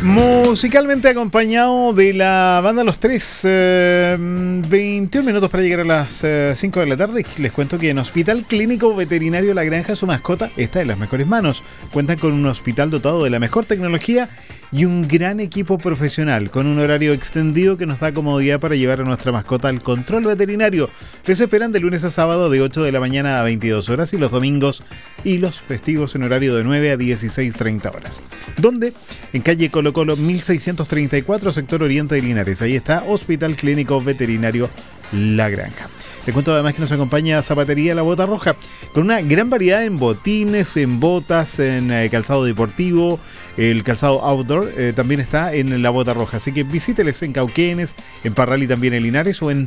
Musicalmente acompañado de la banda Los Tres, 21 minutos para llegar a las 5 de la tarde. Les cuento que en Hospital Clínico Veterinario La Granja, su mascota está en las mejores manos. Cuentan con un hospital dotado de la mejor tecnología y un gran equipo profesional, con un horario extendido que nos da comodidad para llevar a nuestra mascota al control veterinario. Les esperan de lunes a sábado de 8 de la mañana a 22 horas y los domingos y los festivos en horario de 9 a 16:30 horas. ¿Dónde? En calle Colo Colo 1634, sector Oriente de Linares. Ahí está Hospital Clínico Veterinario La Granja. Les cuento además que nos acompaña Zapatería La Bota Roja, con una gran variedad en botines, en botas, en calzado deportivo, el calzado outdoor también está en La Bota Roja. Así que visíteles en Cauquenes, en Parral y también en Linares, o en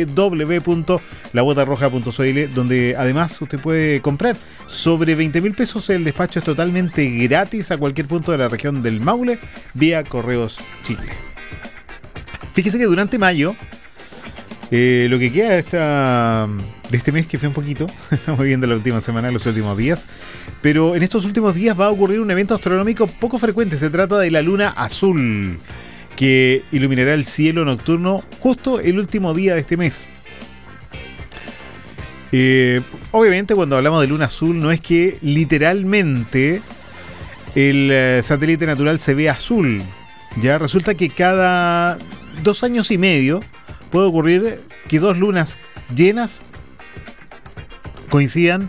www.labotarroja.cl, donde además usted puede comprar sobre 20.000 pesos. El despacho es totalmente gratis a cualquier punto de la región del Maule vía Correos Chile. Fíjese que durante mayo, lo que queda de este mes, que fue un poquito, estamos viendo la última semana, los últimos días, pero en estos últimos días va a ocurrir un evento astronómico poco frecuente. Se trata de la luna azul, que iluminará el cielo nocturno justo el último día de este mes. Obviamente, cuando hablamos de luna azul, no es que literalmente el satélite natural se ve azul. Ya resulta que cada 2 años y medio puede ocurrir que 2 lunas llenas coincidan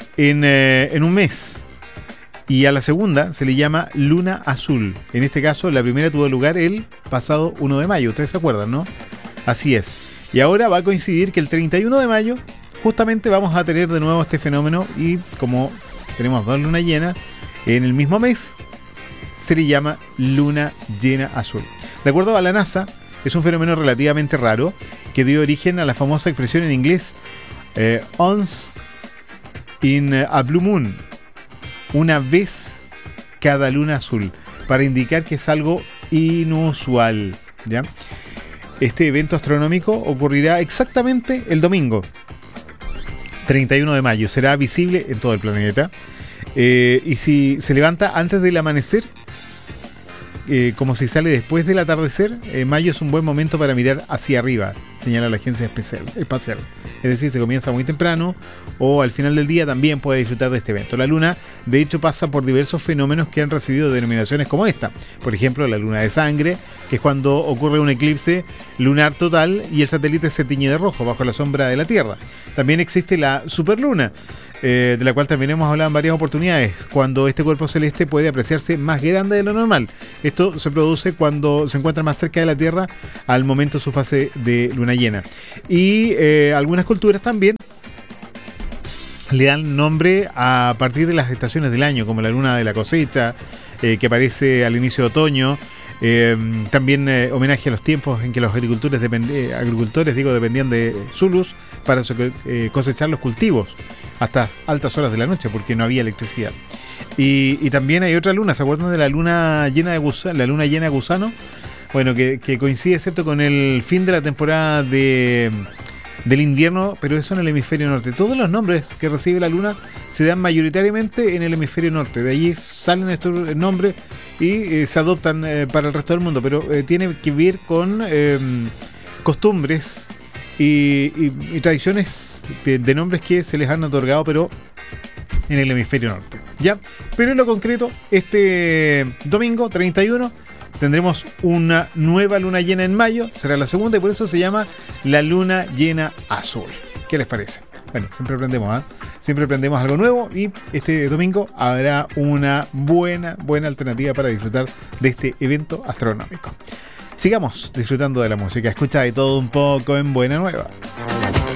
en un mes. Y a la segunda se le llama luna azul. En este caso, la primera tuvo lugar el pasado 1 de mayo. Ustedes se acuerdan, ¿no? Así es. Y ahora va a coincidir que el 31 de mayo justamente vamos a tener de nuevo este fenómeno. Y como tenemos 2 lunas llenas en el mismo mes, se le llama luna llena azul. De acuerdo a la NASA, es un fenómeno relativamente raro que dio origen a la famosa expresión en inglés once in a blue moon, una vez cada luna azul, para indicar que es algo inusual, ¿ya? Este evento astronómico ocurrirá exactamente el domingo 31 de mayo. Será visible en todo el planeta, y si se levanta antes del amanecer, como si sale después del atardecer, mayo es un buen momento para mirar hacia arriba, señala la agencia espacial. Es decir, se comienza muy temprano o al final del día también puede disfrutar de este evento. La luna, de hecho, pasa por diversos fenómenos que han recibido denominaciones como esta. Por ejemplo, la luna de sangre, que es cuando ocurre un eclipse lunar total y el satélite se tiñe de rojo bajo la sombra de la Tierra. También existe la superluna, de la cual también hemos hablado en varias oportunidades, cuando este cuerpo celeste puede apreciarse más grande de lo normal. Esto se produce cuando se encuentra más cerca de la Tierra al momento de su fase de luna llena. Y algunas culturas también le dan nombre a partir de las estaciones del año, como la luna de la cosecha, que aparece al inicio de otoño. También homenaje a los tiempos en que los agricultores dependían de su luz para cosechar los cultivos hasta altas horas de la noche, porque no había electricidad. Y también hay otra luna, ¿se acuerdan de la luna llena de gusano? La luna llena de gusano, bueno, que coincide, ¿cierto?, con el fin de la temporada del invierno, pero eso en el hemisferio norte. Todos los nombres que recibe la luna se dan mayoritariamente en el hemisferio norte. De allí salen estos nombres y se adoptan para el resto del mundo, pero tiene que ver con costumbres y tradiciones de nombres que se les han otorgado, pero en el hemisferio norte, ¿ya? Pero en lo concreto, este domingo 31 tendremos una nueva luna llena en mayo, será la segunda y por eso se llama la luna llena azul. ¿Qué les parece? Bueno, siempre aprendemos, siempre aprendemos algo nuevo, y este domingo habrá una buena alternativa para disfrutar de este evento astronómico. Sigamos disfrutando de la música, escucha de todo un poco en Buena Nueva.